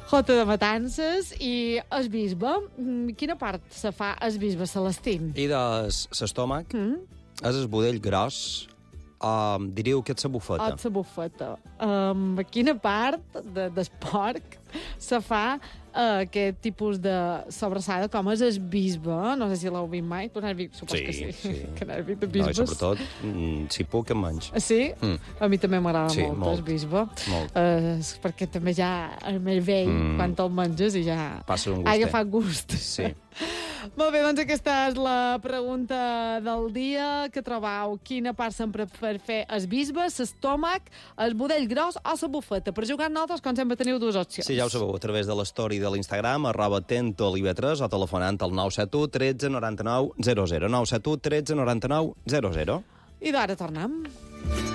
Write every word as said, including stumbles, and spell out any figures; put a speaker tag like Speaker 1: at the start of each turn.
Speaker 1: Jota de Matances i el bisbe. Quina part se fa el bisbe Celestí?
Speaker 2: I de l'estómac
Speaker 1: Mm?
Speaker 2: és el budell gros, um, diríeu que és la bufeta.
Speaker 1: O la bufeta. Um, a quina part de, del porc se fa uh, aquest tipus de sobrassada, com és el bisbe? No sé si l'heu vist mai. Tu n'has vist? Supos
Speaker 2: Sí,
Speaker 1: que sí.
Speaker 2: sí.
Speaker 1: Que n'has vist de
Speaker 2: No, i
Speaker 1: bisbes.
Speaker 2: sobretot, mm, si puc, em menys.
Speaker 1: Ah, sí?
Speaker 2: Mm.
Speaker 1: A mi també m'agrada
Speaker 2: Sí,
Speaker 1: molt,
Speaker 2: molt.
Speaker 1: el bisbe.
Speaker 2: Molt.
Speaker 1: Uh, perquè també ja és més vell
Speaker 2: Mm.
Speaker 1: quan te'l menges i ja
Speaker 2: Passa un
Speaker 1: ha
Speaker 2: gustet.
Speaker 1: agafat gust.
Speaker 2: Sí.
Speaker 1: Molt bé, doncs aquesta és la pregunta del dia. Que trobau? Quina part sempre per fer el bisbe, l'estómac, el budell gros o la bufeta? Per jugar amb nosaltres, com sempre, teniu dues opcions.
Speaker 2: Sí, ja ho sabeu, a través de l'story de l'Instagram, arroba tento l'I V tres, o telefonant al nou set u tretze noranta-nou zero zero. nou set u tretze noranta-nou zero zero.
Speaker 1: I d'ara tornem.